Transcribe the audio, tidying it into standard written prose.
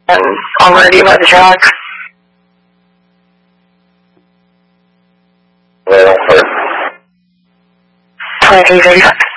I'm ready about the truck. Right on first. 2335.